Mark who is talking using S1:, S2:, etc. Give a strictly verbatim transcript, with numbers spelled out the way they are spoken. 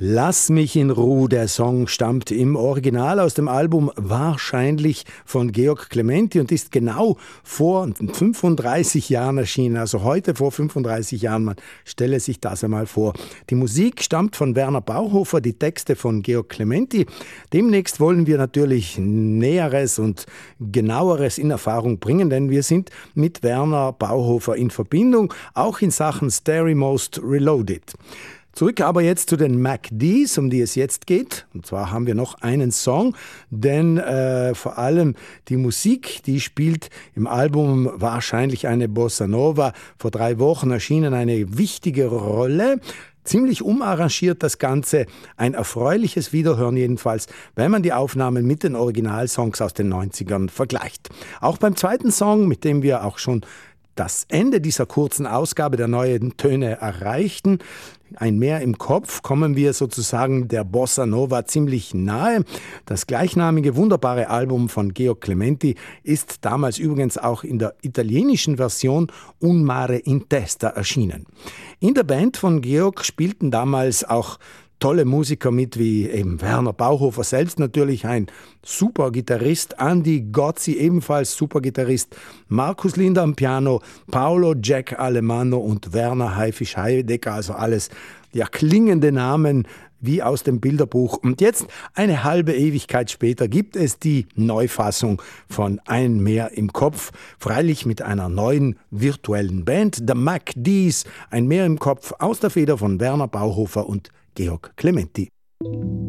S1: Lass mich in Ruhe, der Song stammt im Original aus dem Album wahrscheinlich von Georg Clementi und ist genau vor fünfunddreißig Jahren erschienen, also heute vor fünfunddreißig Jahren, man stelle sich das einmal vor. Die Musik stammt von Werner Bauhofer, die Texte von Georg Clementi. Demnächst wollen wir natürlich Näheres und Genaueres in Erfahrung bringen, denn wir sind mit Werner Bauhofer in Verbindung, auch in Sachen Stereomost Reloaded. Zurück aber jetzt zu den Mac D's, um die es jetzt geht. Und zwar haben wir noch einen Song, denn äh, vor allem die Musik, die spielt im Album wahrscheinlich eine Bossa Nova. Vor drei Wochen erschienen eine wichtige Rolle. Ziemlich umarrangiert das Ganze, ein erfreuliches Wiederhören jedenfalls, wenn man die Aufnahmen mit den Originalsongs aus den neunzigern vergleicht. Auch beim zweiten Song, mit dem wir auch schon das Ende dieser kurzen Ausgabe der neuen Töne erreichten, ein Meer im Kopf, kommen wir sozusagen der Bossa Nova ziemlich nahe. Das gleichnamige wunderbare Album von Georg Clementi ist damals übrigens auch in der italienischen Version Un mare in testa erschienen. In der Band von Georg spielten damals auch tolle Musiker mit, wie eben Werner Bauhofer selbst natürlich, ein super Gitarrist, Andy Gozzi ebenfalls super Gitarrist, Markus Linder am Piano, Paolo Jack Alemanno und Werner Haifisch Heidecker, also alles ja klingende Namen wie aus dem Bilderbuch. Und jetzt, eine halbe Ewigkeit später, gibt es die Neufassung von Ein Meer im Kopf, freilich mit einer neuen virtuellen Band, The Mac D's, Ein Meer im Kopf aus der Feder von Werner Bauhofer und Georg Clementi.